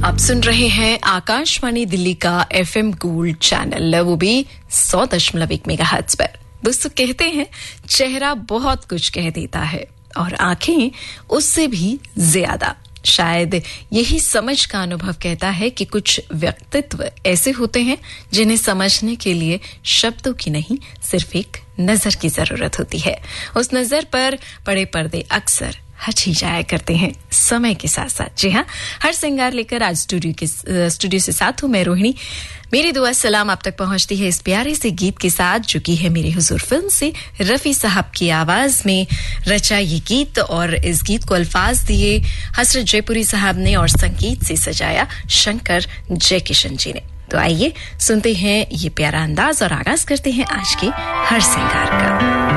आप सुन रहे हैं आकाशवाणी दिल्ली का एफएम गोल्ड चैनल, वो भी 100.1 मेगाहर्ट्ज पर। दोस्तों, कहते हैं चेहरा बहुत कुछ कह देता है और आंखें उससे भी ज्यादा। शायद यही समझ का अनुभव कहता है कि कुछ व्यक्तित्व ऐसे होते हैं जिन्हें समझने के लिए शब्दों की नहीं, सिर्फ एक नजर की जरूरत होती है। उस नजर पर पड़े पर्दे अक्सर हट ही जाया करते हैं समय के साथ साथ। जी हाँ, हर श्रृंगार लेकर आज स्टूडियो से साथ हूं मैं रोहिणी। मेरी दुआ सलाम आप तक पहुंचती है इस प्यारे से गीत के साथ, जो कि है मेरे हुजूर फिल्म से रफी साहब की आवाज में रचा ये गीत। और इस गीत को अल्फाज दिए हसरत जयपुरी साहब ने और संगीत से सजाया शंकर जयकिशन जी ने। तो आइए सुनते हैं ये प्यारा अंदाज और आगाज करते हैं आज के हर श्रृंगार का।